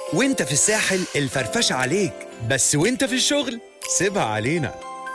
وانت في الساحل الفرفشة عليك، بس وانت في الشغل سيبها علينا.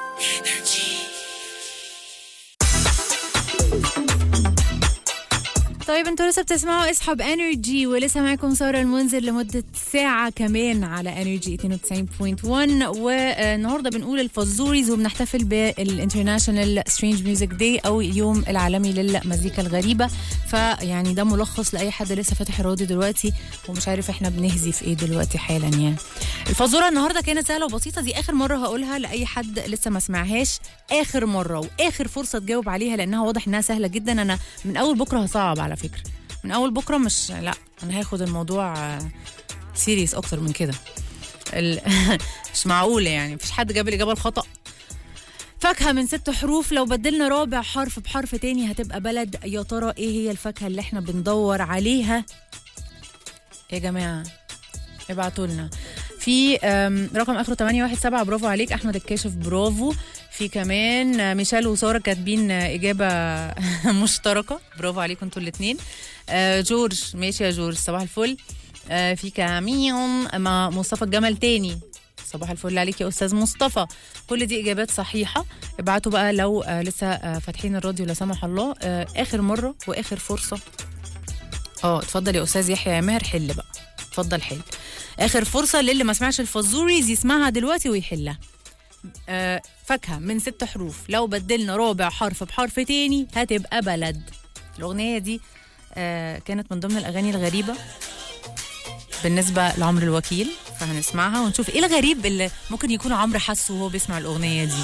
طيب انتوا لسه بتسمعوا اسحب انرجي، ولسه معاكم سارة المنذر لمدة ساعة كمان على انرجي 92.1. والنهارده بنقول الفزوريز وبنحتفل بالانترناشونال سترينج ميوزك داي او اليوم العالمي للمزيكا الغريبة. فيعني ده ملخص لأي حد لسه فاتح الراديو دلوقتي ومش عارف احنا بنهزي في ايه دلوقتي حالا. يعني الفزورة النهارده كانت سهلة وبسيطة، دي اخر مرة هقولها لأي حد لسه ما سمعهاش، اخر مرة واخر فرصة تجاوب عليها لانها واضح انها سهلة جدا. انا من اول بكرة هصعب على فكرة، من اول بكره مش لا انا هاخد الموضوع سيريس اكتر من كده. مش معقوله يعني مفيش حد جاب الاجابه الخطا. فاكهه من 6 حروف، لو بدلنا رابع حرف بحرف تاني هتبقى بلد. يا ترى ايه هي الفاكهه اللي احنا بندور عليها يا جماعه؟ ابعتوا لنا في رقم اخره 817. برافو عليك احمد الكاشف، برافو. في كمان ميشيل وساره كاتبين اجابه مشتركه، برافو عليكم انتوا الاثنين. جورج، ماشي يا جورج، صباح الفل. في كمين مع مصطفى الجمل تاني، صباح الفل عليك يا استاذ مصطفى. كل دي اجابات صحيحه. ابعتوا بقى لو لسه فاتحين الراديو لا سمح الله. اخر مره واخر فرصه. اتفضل يا استاذ يحيى يا ماهر، حل بقى، اتفضل حل. اخر فرصه للي ما سمعش الفزوريز يسمعها دلوقتي ويحلها. فاكهه من 6 حروف، لو بدلنا رابع حرف بحرف تاني هتبقى بلد. الاغنيه دي كانت من ضمن الاغاني الغريبه بالنسبه لعمرو الوكيل، فهنسمعها ونشوف ايه الغريب اللي ممكن يكون عمرو حسه وهو بيسمع الاغنيه دي.